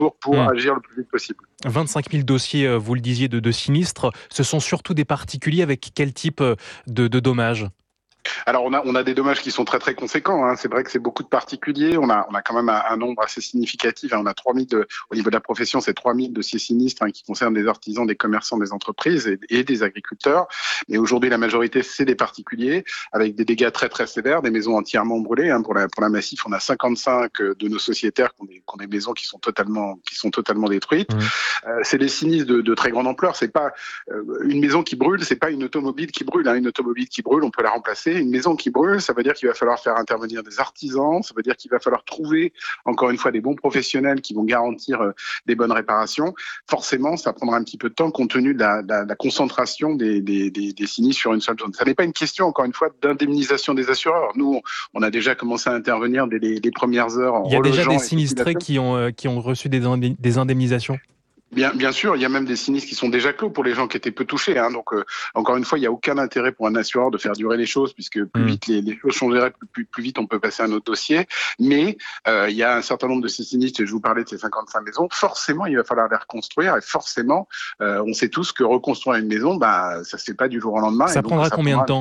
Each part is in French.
pour agir le plus vite possible. 25 000 dossiers, vous le disiez, de sinistres. Ce sont surtout des particuliers avec quel type de dommages ? Alors on a des dommages qui sont très très conséquents. Hein. C'est vrai que c'est beaucoup de particuliers. On a quand même un nombre assez significatif. Hein. On a 3000 au niveau de la profession, c'est 3000 dossiers sinistres qui concernent des artisans, des commerçants, des entreprises et des agriculteurs. Mais aujourd'hui, la majorité, c'est des particuliers avec des dégâts très très sévères, des maisons entièrement brûlées. Hein. Pour la Massif, on a 55 de nos sociétaires qui ont des maisons qui sont totalement détruites. C'est des sinistres de très grande ampleur. C'est pas une maison qui brûle, c'est pas une automobile qui brûle. Hein. Une automobile qui brûle, on peut la remplacer. Une maison qui brûle, ça veut dire qu'il va falloir faire intervenir des artisans, ça veut dire qu'il va falloir trouver, encore une fois, des bons professionnels qui vont garantir des bonnes réparations. Forcément, ça prendra un petit peu de temps compte tenu de la concentration des sinistres sur une seule zone. Ça n'est pas une question, encore une fois, d'indemnisation des assureurs. Nous, on a déjà commencé à intervenir dès les premières heures. Il y a déjà des sinistrés qui ont reçu des indemnisations ? Bien sûr, il y a même des sinistres qui sont déjà clos pour les gens qui étaient peu touchés. Hein. Donc, encore une fois, il n'y a aucun intérêt pour un assureur de faire durer les choses, puisque plus vite les choses sont gérées, plus vite on peut passer à un autre dossier. Mais il y a un certain nombre de ces sinistres, et je vous parlais de ces 55 maisons, forcément, il va falloir les reconstruire. Et forcément, on sait tous que reconstruire une maison, ça se fait pas du jour au lendemain. Ça prendra combien de temps ?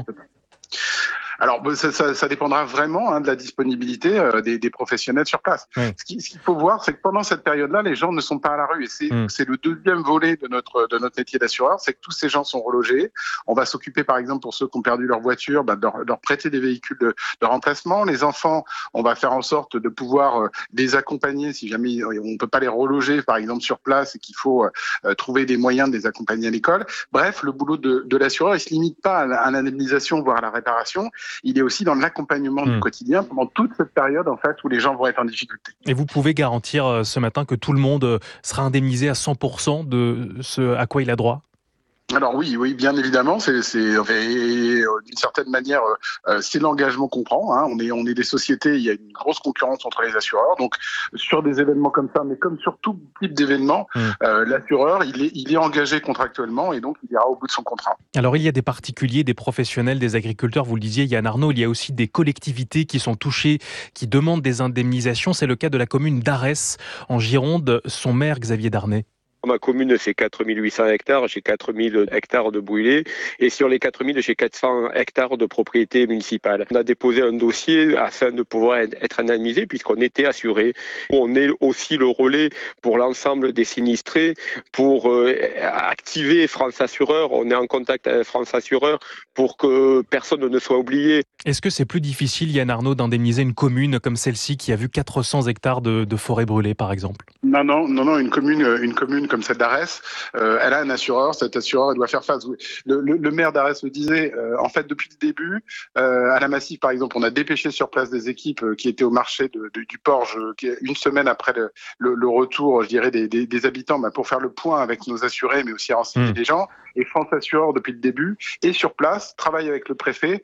Alors, ça dépendra vraiment de la disponibilité des professionnels sur place. Oui. Ce qu'il faut voir, c'est que pendant cette période-là, les gens ne sont pas à la rue. Et c'est le deuxième volet de notre métier d'assureur, c'est que tous ces gens sont relogés. On va s'occuper, par exemple, pour ceux qui ont perdu leur voiture, de leur prêter des véhicules de remplacement. Les enfants, on va faire en sorte de pouvoir les accompagner si jamais on ne peut pas les reloger, par exemple, sur place et qu'il faut trouver des moyens de les accompagner à l'école. Bref, le boulot de l'assureur, il se limite pas à l'indemnisation, voire à la réparation. Il est aussi dans l'accompagnement du quotidien pendant toute cette période en fait où les gens vont être en difficulté. Et vous pouvez garantir ce matin que tout le monde sera indemnisé à 100% de ce à quoi il a droit ? Alors oui, bien évidemment, d'une certaine manière, c'est l'engagement qu'on prend. Hein. On est des sociétés, il y a une grosse concurrence entre les assureurs. Donc sur des événements comme ça, mais comme sur tout type d'événement, l'assureur, il est engagé contractuellement et donc il ira au bout de son contrat. Alors il y a des particuliers, des professionnels, des agriculteurs, vous le disiez Yann Arnaud, il y a aussi des collectivités qui sont touchées, qui demandent des indemnisations. C'est le cas de la commune d'Arès en Gironde. Son maire Xavier Darnay. Ma commune fait 4800 hectares, j'ai 4000 hectares de brûlés et sur les 4000, j'ai 400 hectares de propriété municipale. On a déposé un dossier afin de pouvoir être indemnisé puisqu'on était assuré. On est aussi le relais pour l'ensemble des sinistrés pour activer France Assureur. On est en contact avec France Assureur pour que personne ne soit oublié. Est-ce que c'est plus difficile, Yann Arnaud, d'indemniser une commune comme celle-ci qui a vu 400 hectares de forêt brûlée, par exemple ? Non, une commune comme celle d'Arès, elle a un assureur. Cet assureur, elle doit faire face. Le maire d'Arès le disait. En fait, depuis le début, à la Massif, par exemple, on a dépêché sur place des équipes qui étaient au marché du Porge, une semaine après le retour, je dirais, des habitants, pour faire le point avec nos assurés, mais aussi renseigner les gens. Et France Assureur, depuis le début, est sur place, travaille avec le préfet.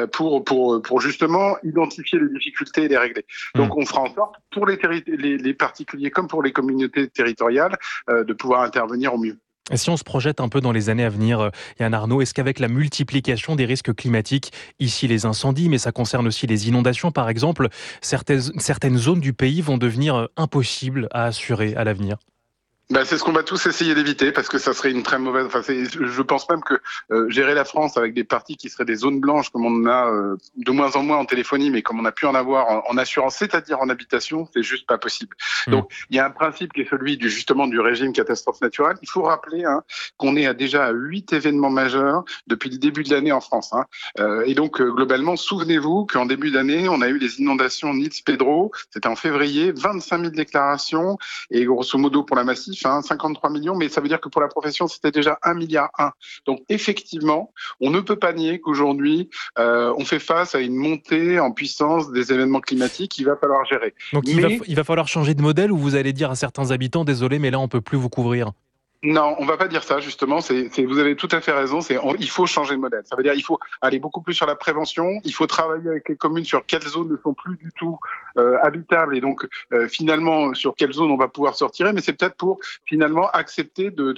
Pour justement identifier les difficultés et les régler. Donc on fera en sorte pour les particuliers comme pour les communautés territoriales de pouvoir intervenir au mieux. Et si on se projette un peu dans les années à venir, Yann Arnaud, est-ce qu'avec la multiplication des risques climatiques, ici les incendies, mais ça concerne aussi les inondations par exemple, certaines zones du pays vont devenir impossibles à assurer à l'avenir ? C'est ce qu'on va tous essayer d'éviter parce que ça serait une très mauvaise. Je pense même que gérer la France avec des parties qui seraient des zones blanches comme on en a de moins en moins en téléphonie, mais comme on a pu en avoir en assurance, c'est-à-dire en habitation, c'est juste pas possible. Donc il y a un principe qui est celui du régime catastrophe naturelle. Il faut rappeler qu'on est déjà à 8 événements majeurs depuis le début de l'année en France. Et donc globalement, souvenez-vous qu'en début d'année, on a eu les inondations Nils Pedro. C'était en février, 25 000 déclarations et grosso modo pour la Massif. 53 millions, mais ça veut dire que pour la profession, c'était déjà 1,1 milliard. Donc effectivement, on ne peut pas nier qu'aujourd'hui, on fait face à une montée en puissance des événements climatiques qu'il va falloir gérer. Donc il va falloir changer de modèle ou vous allez dire à certains habitants, désolé, mais là on ne peut plus vous couvrir ? Non, on va pas dire ça justement. Vous avez tout à fait raison. Il faut changer de modèle. Ça veut dire il faut aller beaucoup plus sur la prévention. Il faut travailler avec les communes sur quelles zones ne sont plus du tout habitables et donc finalement sur quelles zones on va pouvoir se retirer. Mais c'est peut-être pour finalement accepter de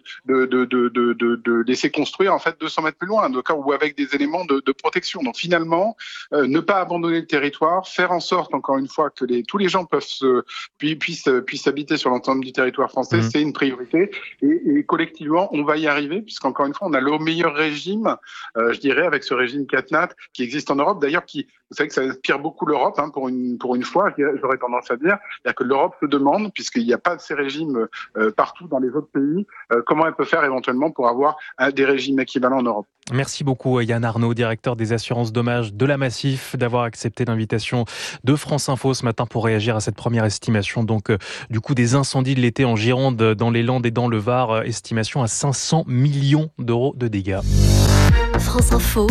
laisser construire en fait 200 mètres plus loin, d'accord, ou avec des éléments de protection. Donc finalement, ne pas abandonner le territoire, faire en sorte encore une fois que tous les gens puissent habiter sur l'ensemble du territoire français, c'est une priorité. Et collectivement, on va y arriver, puisqu'encore une fois, on a le meilleur régime, je dirais, avec ce régime CatNat qui existe en Europe. D'ailleurs, vous savez que ça inspire beaucoup l'Europe, pour une fois, j'aurais tendance à dire. C'est-à-dire que l'Europe se demande, puisqu'il n'y a pas de ces régimes partout dans les autres pays, comment elle peut faire éventuellement pour avoir des régimes équivalents en Europe. Merci beaucoup Yann Arnaud, directeur des assurances dommages de la Massif, d'avoir accepté l'invitation de France Info ce matin pour réagir à cette première estimation du coup des incendies de l'été en Gironde, dans les Landes et dans le Var, estimation à 500 millions d'euros de dégâts. France Info,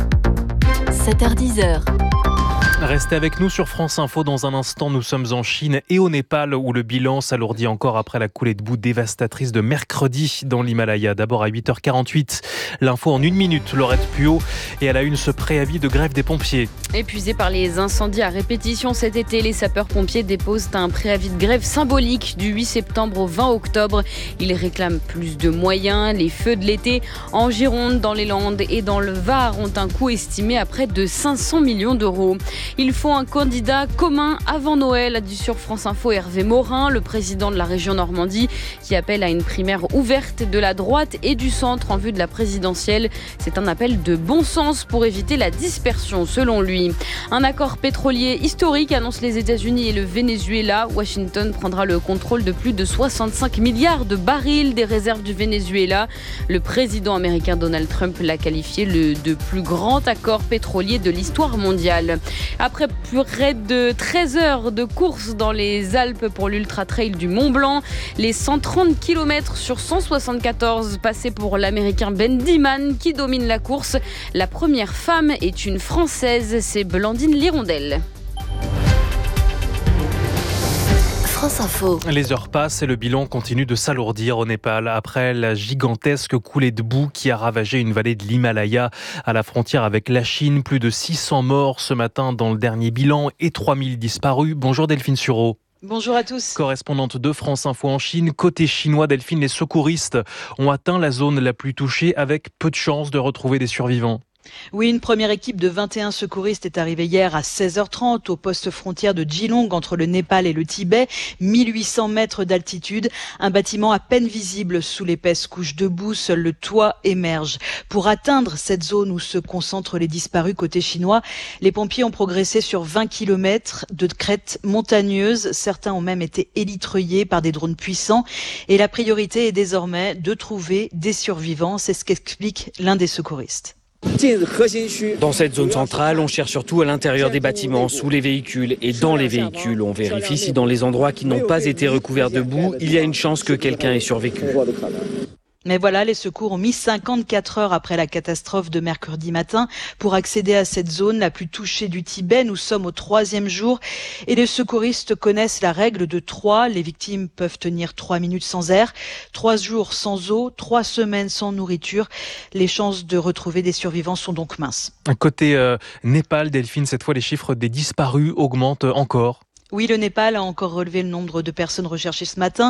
7h-10h. Restez avec nous sur France Info. Dans un instant, nous sommes en Chine et au Népal où le bilan s'alourdit encore après la coulée de boue dévastatrice de mercredi dans l'Himalaya. D'abord à 8h48, l'info en 1 minute. Laurette Puot et à la une ce préavis de grève des pompiers. Épuisés par les incendies à répétition cet été, les sapeurs-pompiers déposent un préavis de grève symbolique du 8 septembre au 20 octobre. Ils réclament plus de moyens. Les feux de l'été en Gironde, dans les Landes et dans le Var ont un coût estimé à près de 500 millions d'euros. Il faut un candidat commun avant Noël, a dit sur France Info Hervé Morin, le président de la région Normandie, qui appelle à une primaire ouverte de la droite et du centre en vue de la présidentielle. C'est un appel de bon sens pour éviter la dispersion, selon lui. Un accord pétrolier historique annonce les États-Unis et le Venezuela. Washington prendra le contrôle de plus de 65 milliards de barils des réserves du Venezuela. Le président américain Donald Trump l'a qualifié de plus grand accord pétrolier de l'histoire mondiale. Après près de 13 heures de course dans les Alpes pour l'Ultra Trail du Mont Blanc, les 130 km sur 174 passés pour l'Américain Ben Diman qui domine la course. La première femme est une Française, c'est Blandine Lirondelle. France Info. Les heures passent et le bilan continue de s'alourdir au Népal après la gigantesque coulée de boue qui a ravagé une vallée de l'Himalaya à la frontière avec la Chine. Plus de 600 morts ce matin dans le dernier bilan et 3000 disparus. Bonjour Delphine Sureau. Bonjour à tous. Correspondante de France Info en Chine. Côté chinois, Delphine, les secouristes ont atteint la zone la plus touchée avec peu de chances de retrouver des survivants. Oui, une première équipe de 21 secouristes est arrivée hier à 16h30 au poste frontière de Geelong entre le Népal et le Tibet, 1800 mètres d'altitude, un bâtiment à peine visible sous l'épaisse couche de boue, seul le toit émerge. Pour atteindre cette zone où se concentrent les disparus côté chinois, les pompiers ont progressé sur 20 km de crêtes montagneuses, certains ont même été élitreillés par des drones puissants et la priorité est désormais de trouver des survivants, c'est ce qu'explique l'un des secouristes. Dans cette zone centrale, on cherche surtout à l'intérieur des bâtiments, sous les véhicules et dans les véhicules. On vérifie si dans les endroits qui n'ont pas été recouverts de boue, il y a une chance que quelqu'un ait survécu. Mais voilà, les secours ont mis 54 heures après la catastrophe de mercredi matin pour accéder à cette zone la plus touchée du Tibet. Nous sommes au 3e jour et les secouristes connaissent la règle de 3. Les victimes peuvent tenir 3 minutes sans air, 3 jours sans eau, 3 semaines sans nourriture. Les chances de retrouver des survivants sont donc minces. Côté Népal, Delphine, cette fois les chiffres des disparus augmentent encore. Oui, le Népal a encore relevé le nombre de personnes recherchées ce matin.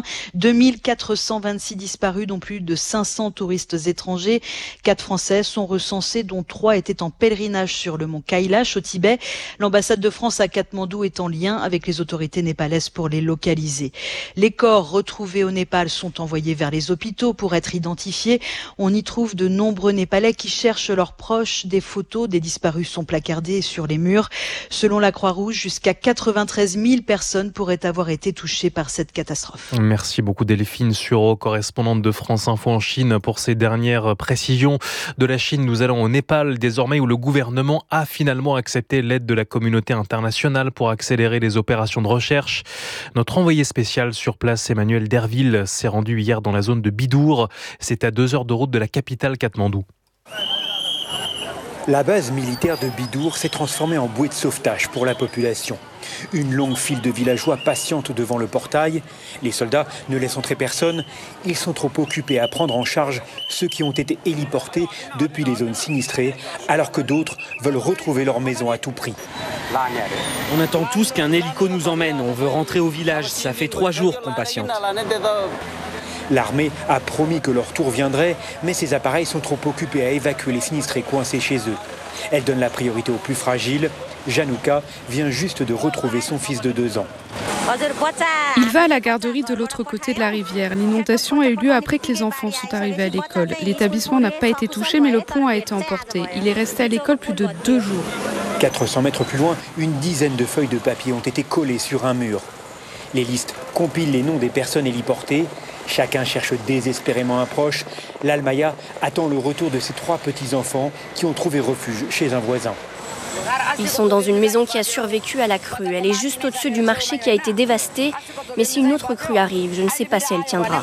2426 disparus, dont plus de 500 touristes étrangers. 4 Français sont recensés, dont 3 étaient en pèlerinage sur le mont Kailash au Tibet. L'ambassade de France à Katmandou est en lien avec les autorités népalaises pour les localiser. Les corps retrouvés au Népal sont envoyés vers les hôpitaux pour être identifiés. On y trouve de nombreux Népalais qui cherchent leurs proches. Des photos des disparus sont placardées sur les murs. Selon la Croix-Rouge, jusqu'à 93 000 personnes pourraient avoir été touchées par cette catastrophe. Merci beaucoup Delphine Sureau, correspondante de France Info en Chine, pour ces dernières précisions. De la Chine, nous allons au Népal, désormais où le gouvernement a finalement accepté l'aide de la communauté internationale pour accélérer les opérations de recherche. Notre envoyé spécial sur place, Emmanuel Derville, s'est rendu hier dans la zone de Bidour. C'est à 2 heures de route de la capitale Katmandou. La base militaire de Bidour s'est transformée en bouée de sauvetage pour la population. Une longue file de villageois patiente devant le portail. Les soldats ne laissent entrer personne. Ils sont trop occupés à prendre en charge ceux qui ont été héliportés depuis les zones sinistrées, alors que d'autres veulent retrouver leur maison à tout prix. On attend tous qu'un hélico nous emmène. On veut rentrer au village. Ça fait 3 jours qu'on patiente. L'armée a promis que leur tour viendrait, mais ces appareils sont trop occupés à évacuer les sinistrés coincés chez eux. Elle donne la priorité aux plus fragiles. Janouka vient juste de retrouver son fils de 2 ans. Il va à la garderie de l'autre côté de la rivière. L'inondation a eu lieu après que les enfants sont arrivés à l'école. L'établissement n'a pas été touché, mais le pont a été emporté. Il est resté à l'école plus de 2 jours. 400 mètres plus loin, une dizaine de feuilles de papier ont été collées sur un mur. Les listes compilent les noms des personnes héliportées. Chacun cherche désespérément un proche. L'Almaya attend le retour de ses 3 petits-enfants qui ont trouvé refuge chez un voisin. Ils sont dans une maison qui a survécu à la crue. Elle est juste au-dessus du marché qui a été dévasté. Mais si une autre crue arrive, je ne sais pas si elle tiendra.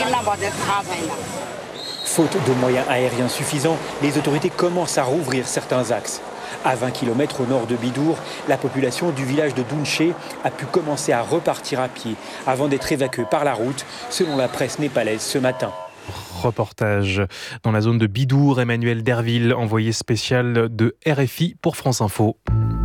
Faute de moyens aériens suffisants, les autorités commencent à rouvrir certains axes. À 20 km au nord de Bidour, la population du village de Dounché a pu commencer à repartir à pied avant d'être évacuée par la route, selon la presse népalaise ce matin. Reportage dans la zone de Bidour, Emmanuel Derville, envoyé spécial de RFI pour France Info.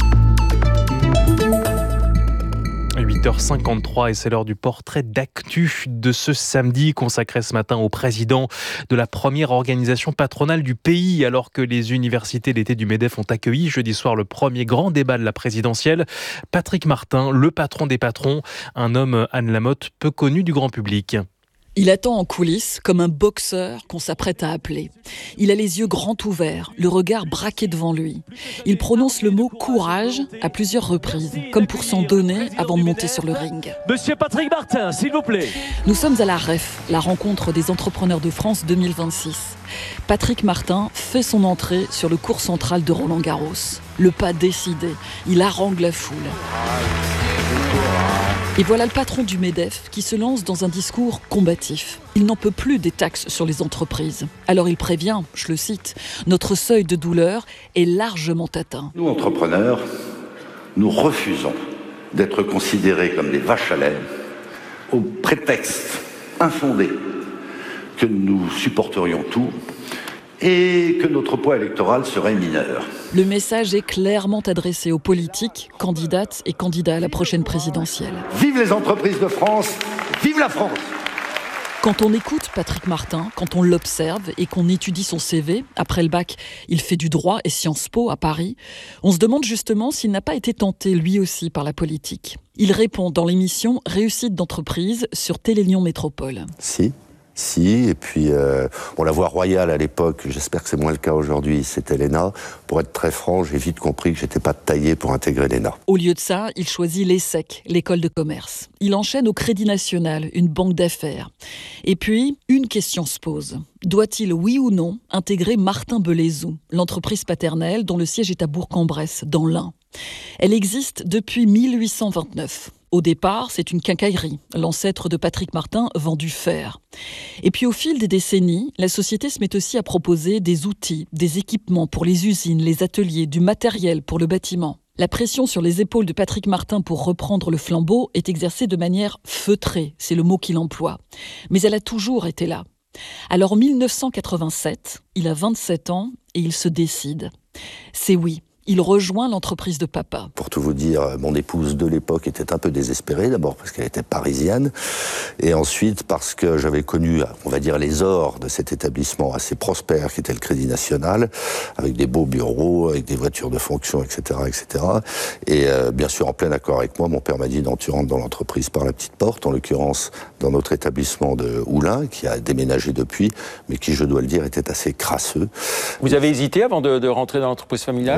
8h53 et c'est l'heure du portrait d'actu de ce samedi consacré ce matin au président de la première organisation patronale du pays, alors que les universités d'été du MEDEF ont accueilli jeudi soir le premier grand débat de la présidentielle. Patrick Martin, le patron des patrons, un homme, Anne Lamotte, peu connu du grand public. Il attend en coulisses comme un boxeur qu'on s'apprête à appeler. Il a les yeux grands ouverts, le regard braqué devant lui. Il prononce le mot « courage » à plusieurs reprises, comme pour s'en donner avant de monter sur le ring. Monsieur Patrick Martin, s'il vous plaît. Nous sommes à la REF, la rencontre des entrepreneurs de France 2026. Patrick Martin fait son entrée sur le court central de Roland-Garros. Le pas décidé, il harangue la foule. Et voilà le patron du MEDEF qui se lance dans un discours combatif. Il n'en peut plus des taxes sur les entreprises. Alors il prévient, je le cite, « Notre seuil de douleur est largement atteint ». Nous, entrepreneurs, nous refusons d'être considérés comme des vaches à lait au prétexte infondé que nous supporterions tout et que notre poids électoral serait mineur. Le message est clairement adressé aux politiques, candidates et candidats à la prochaine présidentielle. Vive les entreprises de France, vive la France! Quand on écoute Patrick Martin, quand on l'observe et qu'on étudie son CV, après le bac, il fait du droit et Sciences Po à Paris, on se demande justement s'il n'a pas été tenté lui aussi par la politique. Il répond dans l'émission Réussite d'entreprise sur Télé Lyon Métropole. Si, et puis la voie royale à l'époque, j'espère que c'est moins le cas aujourd'hui, c'était l'ENA. Pour être très franc, j'ai vite compris que j'étais pas taillé pour intégrer l'ENA. Au lieu de ça, il choisit l'ESSEC, l'école de commerce. Il enchaîne au Crédit National, une banque d'affaires. Et puis, une question se pose. Doit-il, oui ou non, intégrer Martin Belaizou, l'entreprise paternelle dont le siège est à Bourg-en-Bresse, dans l'Ain? Elle existe depuis 1829. Au départ, c'est une quincaillerie. L'ancêtre de Patrick Martin vend du fer. Et puis au fil des décennies, la société se met aussi à proposer des outils, des équipements pour les usines, les ateliers, du matériel pour le bâtiment. La pression sur les épaules de Patrick Martin pour reprendre le flambeau est exercée de manière feutrée, c'est le mot qu'il emploie. Mais elle a toujours été là. Alors en 1987, il a 27 ans et il se décide. C'est oui. Il rejoint l'entreprise de papa. Pour tout vous dire, mon épouse de l'époque était un peu désespérée, d'abord parce qu'elle était parisienne, et ensuite parce que j'avais connu, on va dire, les ors de cet établissement assez prospère qui était le Crédit National, avec des beaux bureaux, avec des voitures de fonction, etc., etc. Et bien sûr, en plein accord avec moi, mon père m'a dit « Non, tu rentres dans l'entreprise par la petite porte », en l'occurrence dans notre établissement de Oulin, qui a déménagé depuis, mais qui, je dois le dire, était assez crasseux. Vous avez hésité avant de rentrer dans l'entreprise familiale ? Oui, j'ai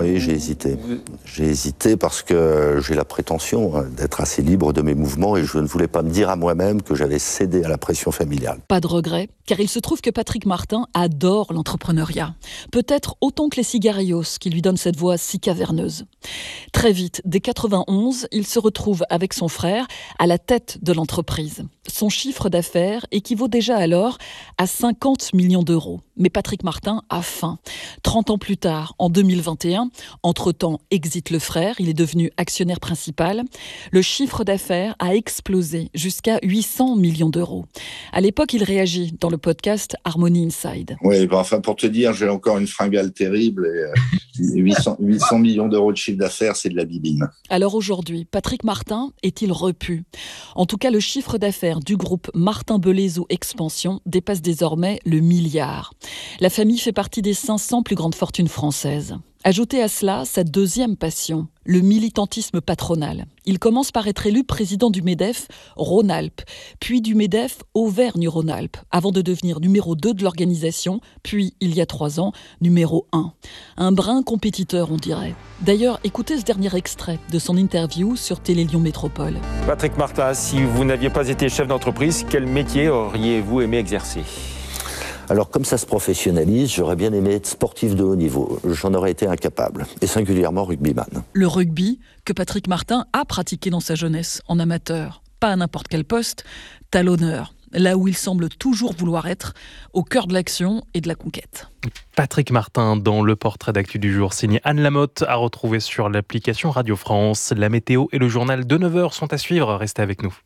hésité. J'ai hésité parce que j'ai la prétention d'être assez libre de mes mouvements et je ne voulais pas me dire à moi-même que j'avais cédé à la pression familiale. Pas de regret, car il se trouve que Patrick Martin adore l'entrepreneuriat. Peut-être autant que les cigarios qui lui donnent cette voix si caverneuse. Très vite, dès 91, il se retrouve avec son frère à la tête de l'entreprise. Son chiffre d'affaires équivaut déjà alors à 50 millions d'euros. Mais Patrick Martin a faim. 30 ans plus tard, en 2021, entre-temps, exit le frère, il est devenu actionnaire principal. Le chiffre d'affaires a explosé jusqu'à 800 millions d'euros. À l'époque, il réagit dans le podcast Harmony Inside. Oui, pour te dire, j'ai encore une fringale terrible et 800 millions d'euros de chiffre d'affaires, c'est de la bibine. Alors aujourd'hui, Patrick Martin est-il repu ? En tout cas, le chiffre d'affaires du groupe Martin Belezo Expansion dépasse désormais le milliard. La famille fait partie des 500 plus grandes fortunes françaises. Ajoutez à cela sa deuxième passion, le militantisme patronal. Il commence par être élu président du MEDEF Rhône-Alpes, puis du MEDEF Auvergne-Rhône-Alpes, avant de devenir numéro 2 de l'organisation, puis, il y a 3 ans, numéro 1. Un brin compétiteur, on dirait. D'ailleurs, écoutez ce dernier extrait de son interview sur Télé Lyon Métropole. Patrick Martin, si vous n'aviez pas été chef d'entreprise, quel métier auriez-vous aimé exercer ? Alors, comme ça se professionnalise, j'aurais bien aimé être sportif de haut niveau. J'en aurais été incapable, et singulièrement rugbyman. Le rugby que Patrick Martin a pratiqué dans sa jeunesse, en amateur. Pas à n'importe quel poste, talonneur. Là où il semble toujours vouloir être, au cœur de l'action et de la conquête. Patrick Martin dans le portrait d'actu du jour, signé Anne Lamotte, à retrouver sur l'application Radio France. La météo et le journal de 9h sont à suivre. Restez avec nous.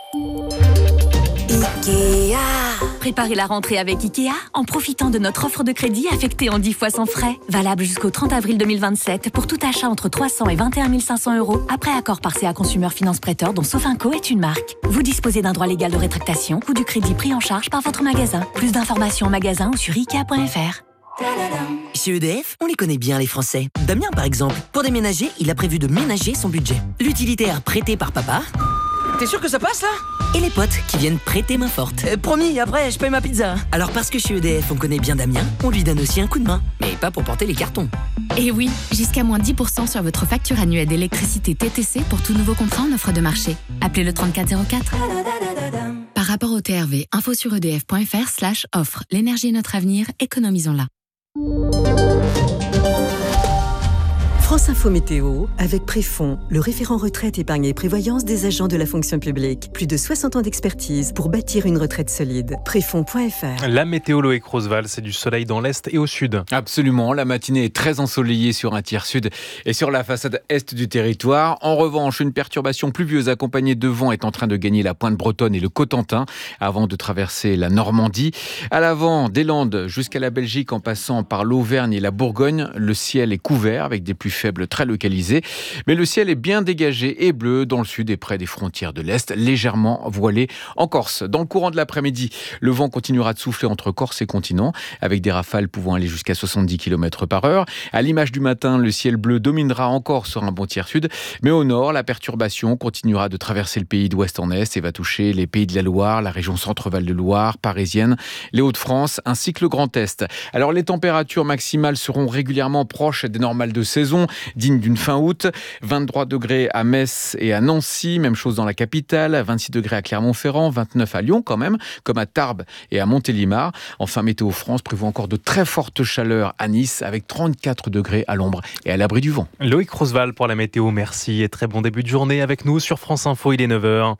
Ikea. Préparez la rentrée avec Ikea en profitant de notre offre de crédit affectée en 10 fois sans frais. Valable jusqu'au 30 avril 2027 pour tout achat entre 300 et 21 500 euros après accord par CA Consumer Finance Prêteur dont Sofinco est une marque. Vous disposez d'un droit légal de rétractation ou du crédit pris en charge par votre magasin. Plus d'informations en magasin ou sur Ikea.fr. Chez EDF, on les connaît bien les Français. Damien par exemple, pour déménager, il a prévu de ménager son budget. L'utilitaire prêté par papa. T'es sûr que ça passe là ? Et les potes qui viennent prêter main forte. Promis, après je paye ma pizza. Alors parce que chez EDF on connaît bien Damien, on lui donne aussi un coup de main. Mais pas pour porter les cartons. Et oui, jusqu'à moins 10% sur votre facture annuelle d'électricité TTC pour tout nouveau contrat en offre de marché. Appelez le 3404. Par rapport au TRV, info sur edf.fr/offre. L'énergie est notre avenir, économisons-la. France Info Météo, avec Préfond, le référent retraite, épargne et prévoyance des agents de la fonction publique. Plus de 60 ans d'expertise pour bâtir une retraite solide. Préfond.fr. La météo, Loïc Roosevelt, c'est du soleil dans l'est et au sud. Absolument, la matinée est très ensoleillée sur un tiers sud et sur la façade est du territoire. En revanche, une perturbation pluvieuse accompagnée de vent est en train de gagner la pointe bretonne et le Cotentin avant de traverser la Normandie. À l'avant, des Landes jusqu'à la Belgique en passant par l'Auvergne et la Bourgogne, le ciel est couvert avec des pluies faible très localisé, mais le ciel est bien dégagé et bleu dans le sud et près des frontières de l'Est, légèrement voilé en Corse. Dans le courant de l'après-midi, le vent continuera de souffler entre Corse et continent, avec des rafales pouvant aller jusqu'à 70 km/h. À l'image du matin, le ciel bleu dominera encore sur un bon tiers sud, mais au nord, la perturbation continuera de traverser le pays d'ouest en est et va toucher les pays de la Loire, la région Centre-Val de Loire, parisienne, les Hauts-de-France, ainsi que le Grand Est. Alors les températures maximales seront régulièrement proches des normales de saison, digne d'une fin août. 23 degrés à Metz et à Nancy, même chose dans la capitale, 26 degrés à Clermont-Ferrand, 29 à Lyon quand même, comme à Tarbes et à Montélimar. Enfin, Météo France prévoit encore de très fortes chaleurs à Nice, avec 34 degrés à l'ombre et à l'abri du vent. Loïc Roosevelt pour la météo, merci et très bon début de journée avec nous sur France Info, il est 9h.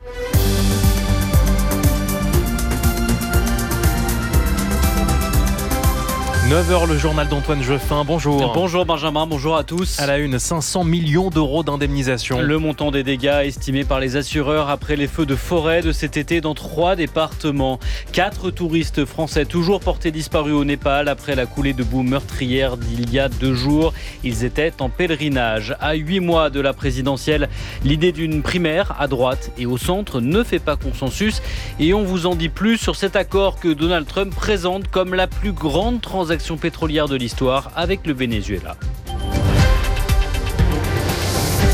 9h, le journal d'Antoine Jeffin. Bonjour. Bonjour Benjamin, bonjour à tous. À la une, 500 millions d'euros d'indemnisation. Le montant des dégâts estimé par les assureurs après les feux de forêt de cet été dans 3 départements. 4 touristes français toujours portés disparus au Népal après la coulée de boue meurtrière d'il y a 2 jours. Ils étaient en pèlerinage. À 8 mois de la présidentielle, l'idée d'une primaire à droite et au centre ne fait pas consensus. Et on vous en dit plus sur cet accord que Donald Trump présente comme la plus grande transaction pétrolière de l'histoire avec le Venezuela.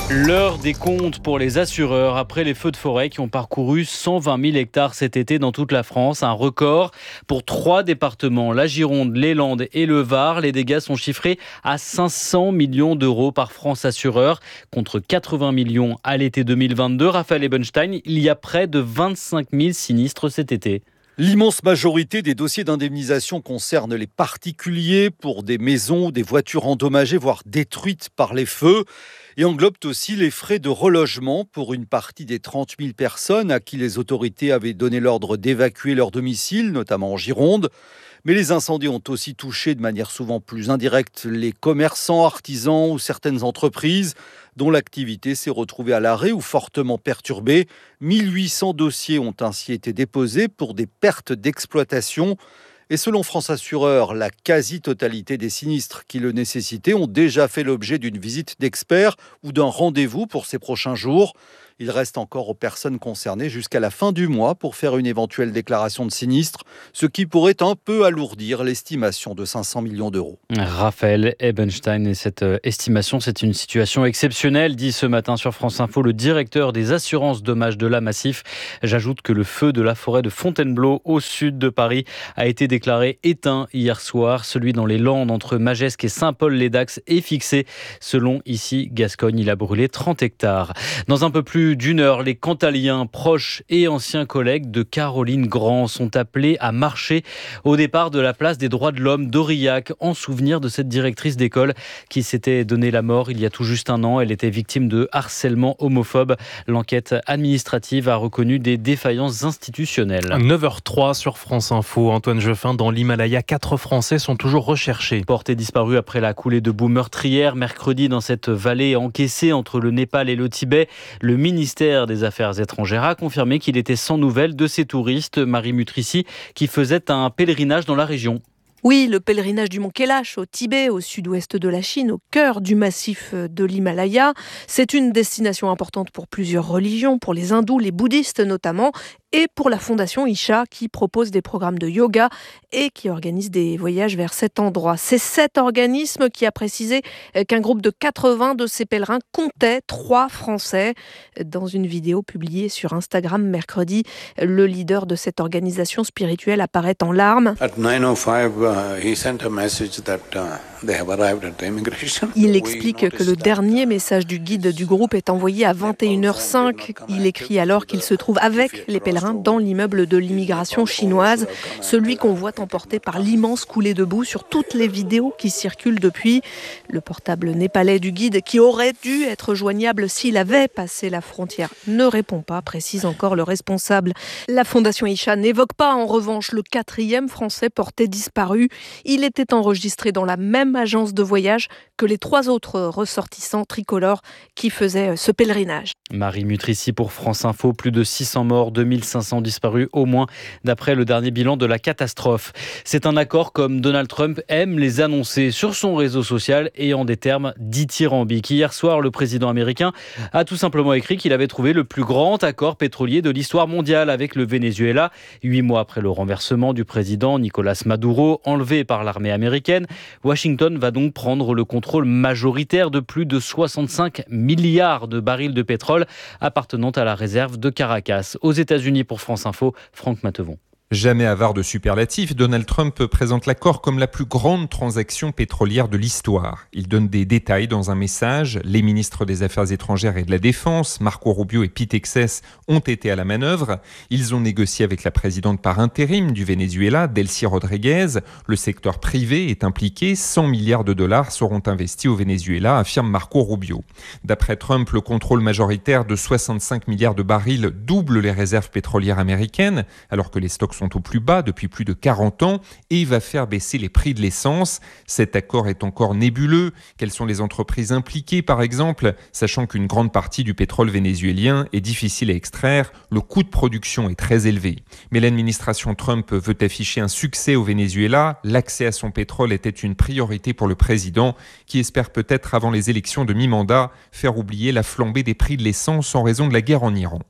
L'heure des comptes pour les assureurs après les feux de forêt qui ont parcouru 120 000 hectares cet été dans toute la France. Un record pour 3 départements, la Gironde, les Landes et le Var. Les dégâts sont chiffrés à 500 millions d'euros par France Assureur contre 80 millions à l'été 2022. Raphaël Ebenstein, il y a près de 25 000 sinistres cet été. L'immense majorité des dossiers d'indemnisation concerne les particuliers pour des maisons ou des voitures endommagées, voire détruites par les feux, et englobe aussi les frais de relogement pour une partie des 30 000 personnes à qui les autorités avaient donné l'ordre d'évacuer leur domicile, notamment en Gironde. Mais les incendies ont aussi touché de manière souvent plus indirecte les commerçants, artisans ou certaines entreprises dont l'activité s'est retrouvée à l'arrêt ou fortement perturbée. 1800 dossiers ont ainsi été déposés pour des pertes d'exploitation. Et selon France Assureur, la quasi-totalité des sinistres qui le nécessitaient ont déjà fait l'objet d'une visite d'experts ou d'un rendez-vous pour ces prochains jours. Il reste encore aux personnes concernées jusqu'à la fin du mois pour faire une éventuelle déclaration de sinistre, ce qui pourrait un peu alourdir l'estimation de 500 millions d'euros. Raphaël Ebenstein, et cette estimation, c'est une situation exceptionnelle, dit ce matin sur France Info le directeur des assurances dommages de la Massif. J'ajoute que le feu de la forêt de Fontainebleau, au sud de Paris, a été déclaré éteint hier soir. Celui dans les Landes entre Magescq et Saint-Paul-les-Dax est fixé. Selon ici Gascogne, il a brûlé 30 hectares. Dans un peu plus d'une heure, les Cantaliens, proches et anciens collègues de Caroline Grand, sont appelés à marcher au départ de la place des droits de l'homme d'Aurillac en souvenir de cette directrice d'école qui s'était donné la mort il y a tout juste un an. Elle était victime de harcèlement homophobe. L'enquête administrative a reconnu des défaillances institutionnelles. 9h03 sur France Info. Antoine Jeffin, dans l'Himalaya, 4 Français sont toujours recherchés. Portés disparus après la coulée de boue meurtrière mercredi dans cette vallée encaissée entre le Népal et le Tibet. Le ministère des Affaires étrangères a confirmé qu'il était sans nouvelles de ces touristes, Marie Mutrici, qui faisaient un pèlerinage dans la région. Oui, le pèlerinage du mont Kailash au Tibet, au sud-ouest de la Chine, au cœur du massif de l'Himalaya. C'est une destination importante pour plusieurs religions, pour les hindous, les bouddhistes notamment, et pour la fondation Isha qui propose des programmes de yoga et qui organise des voyages vers cet endroit. C'est cet organisme qui a précisé qu'un groupe de 80 de ces pèlerins comptait 3 Français. Dans une vidéo publiée sur Instagram mercredi, le leader de cette organisation spirituelle apparaît en larmes. Il explique que le dernier message du guide du groupe est envoyé à 21h05. Il écrit alors qu'il se trouve avec les pèlerins dans l'immeuble de l'immigration chinoise, celui qu'on voit emporté par l'immense coulée de boue sur toutes les vidéos qui circulent depuis. Le portable népalais du guide, qui aurait dû être joignable s'il avait passé la frontière, ne répond pas, précise encore le responsable. La fondation Isha n'évoque pas en revanche le 4e Français porté disparu. Il était enregistré dans la même agence de voyage que les 3 autres ressortissants tricolores qui faisaient ce pèlerinage. Marie Mutrici pour France Info, plus de 600 morts, 2500 disparus au moins, d'après le dernier bilan de la catastrophe. C'est un accord comme Donald Trump aime les annoncer sur son réseau social et en des termes dithyrambiques. Hier soir, le président américain a tout simplement écrit qu'il avait trouvé le plus grand accord pétrolier de l'histoire mondiale avec le Venezuela. 8 mois après le renversement du président Nicolás Maduro, enlevé par l'armée américaine, Washington va donc prendre le contrôle majoritaire de plus de 65 milliards de barils de pétrole appartenant à la réserve de Caracas. Aux États-Unis, pour France Info, Franck Matevon. Jamais avare de superlatifs, Donald Trump présente l'accord comme la plus grande transaction pétrolière de l'histoire. Il donne des détails dans un message. Les ministres des Affaires étrangères et de la Défense, Marco Rubio et Pete Hexes, ont été à la manœuvre. Ils ont négocié avec la présidente par intérim du Venezuela, Delcy Rodriguez. Le secteur privé est impliqué. 100 milliards de dollars seront investis au Venezuela, affirme Marco Rubio. D'après Trump, le contrôle majoritaire de 65 milliards de barils double les réserves pétrolières américaines, alors que les stocks sont au plus bas depuis plus de 40 ans et va faire baisser les prix de l'essence. Cet accord est encore nébuleux. Quelles sont les entreprises impliquées, par exemple, sachant qu'une grande partie du pétrole vénézuélien est difficile à extraire, le coût de production est très élevé. Mais l'administration Trump veut afficher un succès au Venezuela. L'accès à son pétrole était une priorité pour le président, qui espère peut-être, avant les élections de mi-mandat, faire oublier la flambée des prix de l'essence en raison de la guerre en Iran.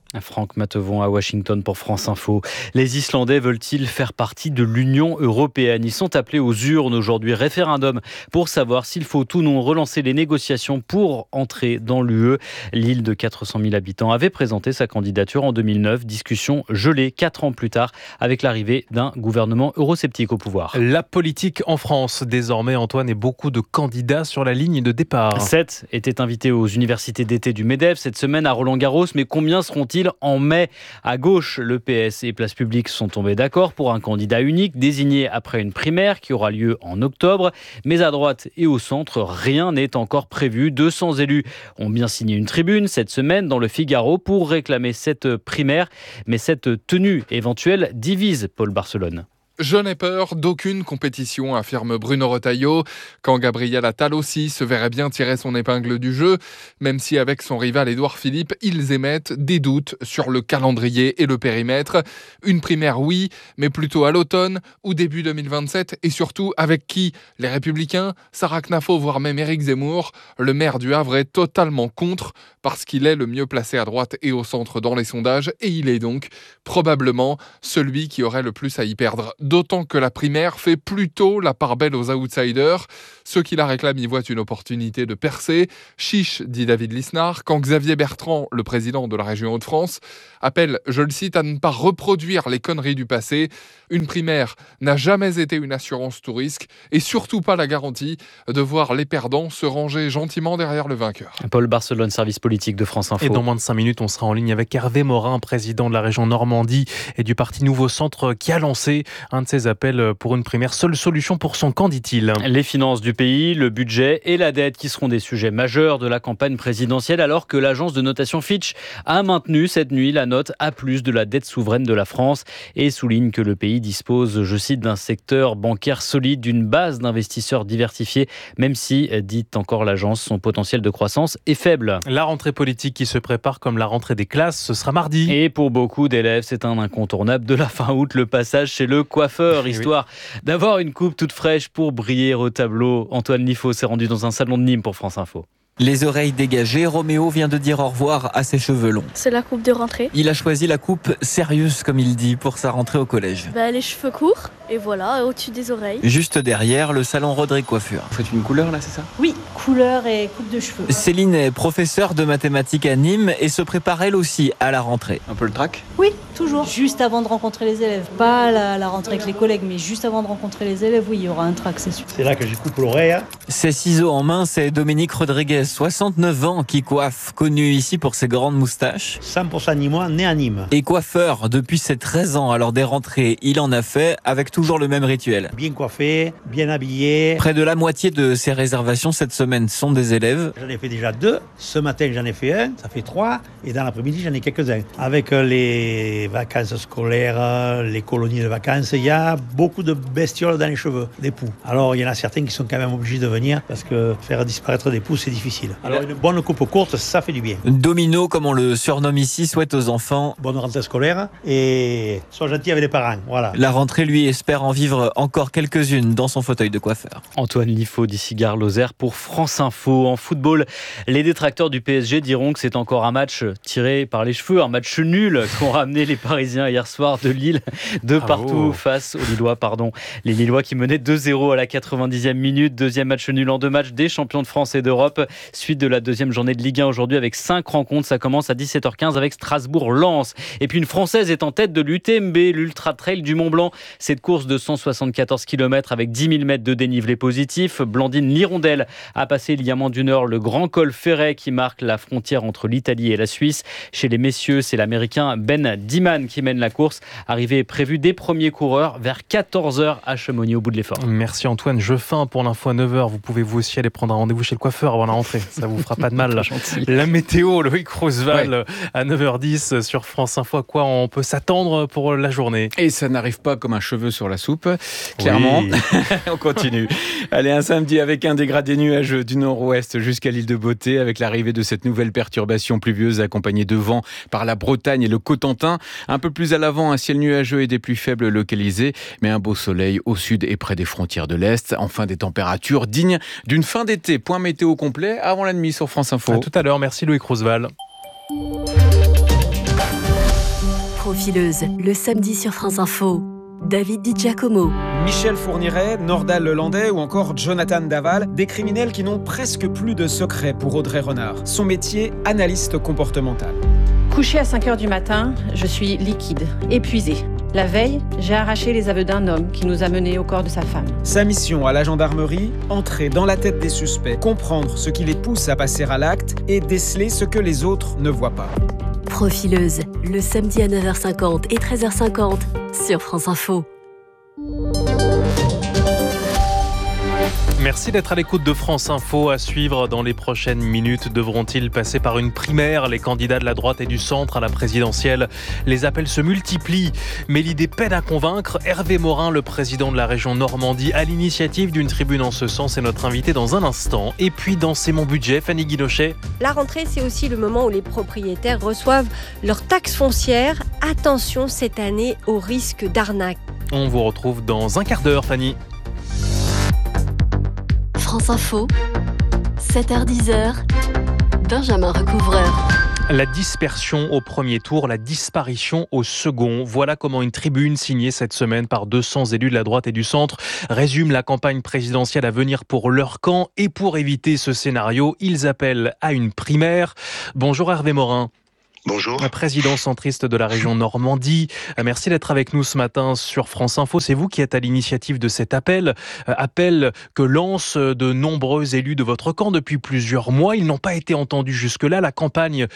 Franck Matevon à Washington pour France Info. Les Islandais veulent-ils faire partie de l'Union européenne ? Ils sont appelés aux urnes aujourd'hui. Référendum pour savoir s'il faut ou non relancer les négociations pour entrer dans l'UE. L'île de 400 000 habitants avait présenté sa candidature en 2009. Discussion gelée 4 ans plus tard avec l'arrivée d'un gouvernement eurosceptique au pouvoir. La politique en France, désormais, Antoine, et beaucoup de candidats sur la ligne de départ. 7 étaient invités aux universités d'été du MEDEF cette semaine à Roland-Garros, mais combien seront-ils en mai? À gauche, le PS et Place Publique sont tombés d'accord pour un candidat unique désigné après une primaire qui aura lieu en octobre. Mais à droite et au centre, rien n'est encore prévu. 200 élus ont bien signé une tribune cette semaine dans le Figaro pour réclamer cette primaire. Mais cette tenue éventuelle divise Paul Barcelone. Je n'ai peur d'aucune compétition, affirme Bruno Retailleau, quand Gabriel Attal aussi se verrait bien tirer son épingle du jeu, même si avec son rival Édouard Philippe, ils émettent des doutes sur le calendrier et le périmètre. Une primaire, oui, mais plutôt à l'automne ou début 2027, et surtout avec qui? Les Républicains, Sarah Knafo, voire même Éric Zemmour. Le maire du Havre est totalement contre, parce qu'il est le mieux placé à droite et au centre dans les sondages, et il est donc probablement celui qui aurait le plus à y perdre. D'autant que la primaire fait plutôt la part belle aux outsiders. Ceux qui la réclament y voient une opportunité de percer. Chiche, dit David Lisnard, quand Xavier Bertrand, le président de la région Hauts-de-France, appelle, je le cite, à ne pas reproduire les conneries du passé. Une primaire n'a jamais été une assurance tout risque et surtout pas la garantie de voir les perdants se ranger gentiment derrière le vainqueur. Paul Barcelone, service politique de France Info. Et dans moins de 5 minutes, on sera en ligne avec Hervé Morin, président de la région Normandie et du parti Nouveau Centre, qui a lancé un de ses appels pour une primaire. Seule solution pour son camp, dit-il. Les finances du pays, le budget et la dette qui seront des sujets majeurs de la campagne présidentielle, alors que l'agence de notation Fitch a maintenu cette nuit la note A+ de la dette souveraine de la France et souligne que le pays dispose, je cite, d'un secteur bancaire solide, d'une base d'investisseurs diversifiés, même si, dit encore l'agence, son potentiel de croissance est faible. La rentrée politique qui se prépare comme la rentrée des classes, ce sera mardi. Et pour beaucoup d'élèves, c'est un incontournable de la fin août, le passage chez le coiffeur, histoire d'avoir une coupe toute fraîche pour briller au tableau. Antoine Lifo s'est rendu dans un salon de Nîmes pour France Info. Les oreilles dégagées, Roméo vient de dire au revoir à ses cheveux longs. C'est la coupe de rentrée. Il a choisi la coupe sérieuse, comme il dit, pour sa rentrée au collège. Les cheveux courts, et voilà, au-dessus des oreilles. Juste derrière, le salon Rodrigue Coiffure. Vous faites une couleur là, c'est ça? Oui, couleur et coupe de cheveux. Céline est professeure de mathématiques à Nîmes et se prépare elle aussi à la rentrée. Un peu le trac? Oui, toujours. Juste avant de rencontrer les élèves. Pas la rentrée avec les collègues, mais juste avant de rencontrer les élèves, oui, il y aura un trac, c'est sûr. C'est là que j'ai coupé l'oreille. Ses ciseaux en main, c'est Dominique Rodriguez, 69 ans, qui coiffe, connu ici pour ses grandes moustaches. 100% nîmois, né à Nîmes. Et coiffeur depuis ses 13 ans, alors des rentrées, il en a fait avec toujours le même rituel. Bien coiffé, bien habillé. Près de la moitié de ses réservations cette semaine sont des élèves. J'en ai fait déjà 2. Ce matin, j'en ai fait 1. Ça fait 3. Et dans l'après-midi, j'en ai quelques-uns. Avec les vacances scolaires, les colonies de vacances, il y a beaucoup de bestioles dans les cheveux, des poux. Alors, il y en a certains qui sont quand même obligés de venir parce que faire disparaître des poux, c'est difficile. Alors, une bonne coupe courte, ça fait du bien. Domino, comme on le surnomme ici, souhaite aux enfants bonne rentrée scolaire et sois gentil avec les parents. Voilà. La rentrée, lui, espère en vivre encore quelques-unes dans son fauteuil de coiffeur. Antoine Lifo d'ici Gare Lozère pour France Info. En football, les détracteurs du PSG diront que c'est encore un match tiré par les cheveux, un match nul qu'ont ramené les Parisiens hier soir de Lille de partout face aux Lillois. Les Lillois qui menaient 2-0 à la 90e minute. Deuxième match nul en 2 matchs des champions de France et d'Europe. Suite de la deuxième journée de Ligue 1 aujourd'hui avec 5 rencontres. Ça commence à 17h15 avec Strasbourg-Lens. Et puis une Française est en tête de l'UTMB, l'Ultra Trail du Mont-Blanc. Cette course de 174 km avec 10 000 mètres de dénivelé positif. Blandine Lirondelle a passé il y a moins d'une heure le grand col Ferret qui marque la frontière entre l'Italie et la Suisse. Chez les messieurs, c'est l'Américain Ben Diman qui mène la course. Arrivée prévue des premiers coureurs vers 14h à Chamonix au bout de l'effort. Merci Antoine. Je feins pour l'info à 9h. Vous pouvez vous aussi aller prendre un rendez-vous chez le coiffeur avant la rentrée. Ça vous fera pas de mal. La météo, Loïc Roosevelt à 9h10 sur France Info. À quoi on peut s'attendre pour la journée? Et ça n'arrive pas comme un cheveu sur la soupe, clairement. Oui. On continue. Allez, un samedi avec un dégradé nuageux du nord-ouest jusqu'à l'île de Beauté, avec l'arrivée de cette nouvelle perturbation pluvieuse accompagnée de vent par la Bretagne et le Cotentin. Un peu plus à l'avant, un ciel nuageux et des pluies faibles localisées, mais un beau soleil au sud et près des frontières de l'Est. Enfin, des températures dignes d'une fin d'été. Point météo complet avant la nuit sur France Info. À tout à l'heure. Merci Loïc Roosevelt. Profileuse, le samedi sur France Info. David Di Giacomo. Michel Fourniret, Nordal Lelandais ou encore Jonathan Daval, des criminels qui n'ont presque plus de secret pour Audrey Renard. Son métier, analyste comportemental. Couché à 5h du matin, je suis liquide, épuisée. La veille, j'ai arraché les aveux d'un homme qui nous a menés au corps de sa femme. Sa mission à la gendarmerie, entrer dans la tête des suspects, comprendre ce qui les pousse à passer à l'acte et déceler ce que les autres ne voient pas. Profileuse, le samedi à 9h50 et 13h50 sur France Info. Merci d'être à l'écoute de France Info. À suivre dans les prochaines minutes. Devront-ils passer par une primaire? Les candidats de la droite et du centre à la présidentielle. Les appels se multiplient, mais l'idée peine à convaincre. Hervé Morin, le président de la région Normandie, à l'initiative d'une tribune en ce sens, est notre invité dans un instant. Et puis dans C'est mon budget, Fanny Guilochet. La rentrée, c'est aussi le moment où les propriétaires reçoivent leur taxe foncière. Attention cette année au risque d'arnaque. On vous retrouve dans un quart d'heure, Fanny. France Info, 7h-10h, Benjamin Recouvreur. La dispersion au premier tour, la disparition au second. Voilà comment une tribune signée cette semaine par 200 élus de la droite et du centre résume la campagne présidentielle à venir pour leur camp. Et pour éviter ce scénario, ils appellent à une primaire. Bonjour Hervé Morin. Bonjour. Président centriste de la région Normandie. Merci d'être avec nous ce matin sur France Info. C'est vous qui êtes à l'initiative de cet appel que lancent de nombreux élus de votre camp depuis plusieurs mois. Ils n'ont pas été entendus jusque-là. La campagne